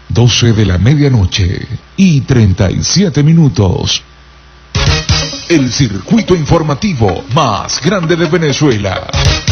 12 de la medianoche y 37 minutos. El circuito informativo más grande de Venezuela.